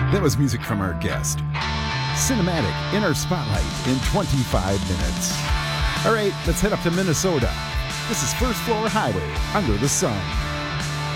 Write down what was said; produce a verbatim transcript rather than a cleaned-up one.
That was music from our guest. Cinematic in our spotlight in twenty-five minutes. All right, let's head up to Minnesota. This is First Floor Highway Under the Sun.